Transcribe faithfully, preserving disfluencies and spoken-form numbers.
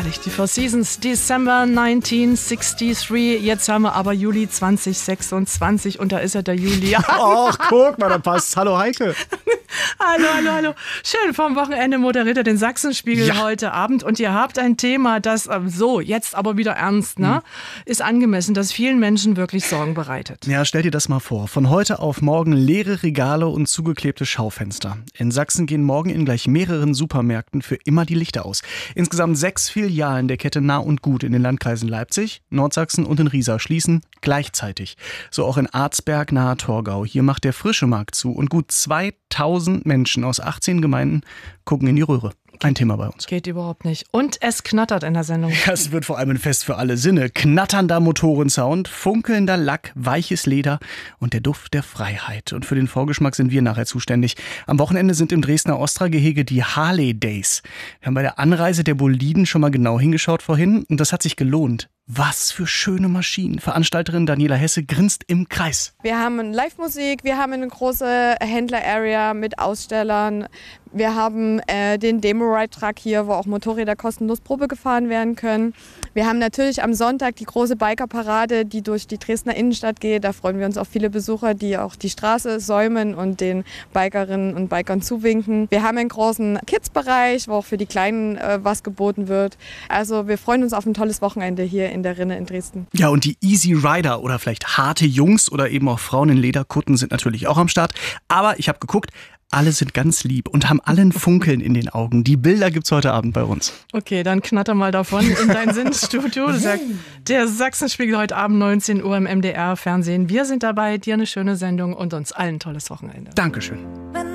herrlich. Die Four Seasons, December neunzehnhundertdreiundsechzig. Jetzt haben wir aber Juli zweitausendsechsundzwanzig und da ist ja der Juli. Ach, guck mal, da passt. Hallo Heike. Hallo, hallo, hallo. Schön, vom Wochenende moderiert er den Sachsenspiegel Ja. heute Abend. Und ihr habt ein Thema, das ähm, so, jetzt aber wieder ernst, ne? Ist angemessen, das vielen Menschen wirklich Sorgen bereitet. Ja, stell dir das mal vor. Von heute auf morgen leere Regale und zugeklebte Schaufenster. In Sachsen gehen morgen in gleich mehreren Supermärkten für immer die Lichter aus. Insgesamt sechs Filialen der Kette Nah und Gut in den Landkreisen Leipzig, Nordsachsen und in Riesa schließen gleichzeitig. So auch in Arzberg nahe Torgau. Hier macht der Frischemarkt zu und gut zweitausend Menschen aus achtzehn Gemeinden gucken in die Röhre. Ein Thema bei uns. Geht überhaupt nicht. Und es knattert in der Sendung. Das wird vor allem ein Fest für alle Sinne. Knatternder Motorensound, funkelnder Lack, weiches Leder und der Duft der Freiheit. Und für den Vorgeschmack sind wir nachher zuständig. Am Wochenende sind im Dresdner Ostra-Gehege die Harley Days. Wir haben bei der Anreise der Boliden schon mal genau hingeschaut vorhin und das hat sich gelohnt. Was für schöne Maschinen. Veranstalterin Daniela Hesse grinst im Kreis. Wir haben Live-Musik, wir haben eine große Händler-Area mit Ausstellern. Wir haben äh, den Demo-Ride-Truck hier, wo auch Motorräder kostenlos Probe gefahren werden können. Wir haben natürlich am Sonntag die große Biker-Parade, die durch die Dresdner Innenstadt geht. Da freuen wir uns auf viele Besucher, die auch die Straße säumen und den Bikerinnen und Bikern zuwinken. Wir haben einen großen Kids-Bereich, wo auch für die Kleinen äh, was geboten wird. Also wir freuen uns auf ein tolles Wochenende hier in der Rinne in Dresden. Ja, und die Easy Rider oder vielleicht harte Jungs oder eben auch Frauen in Lederkutten sind natürlich auch am Start. Aber ich habe geguckt, alle sind ganz lieb und haben alle ein Funkeln in den Augen. Die Bilder gibt's heute Abend bei uns. Okay, dann knatter mal davon in dein Sinnstudio. Das sagt der Sachsenspiegel heute Abend neunzehn Uhr im M D R-Fernsehen. Wir sind dabei, dir eine schöne Sendung und uns allen ein tolles Wochenende. Dankeschön. Wenn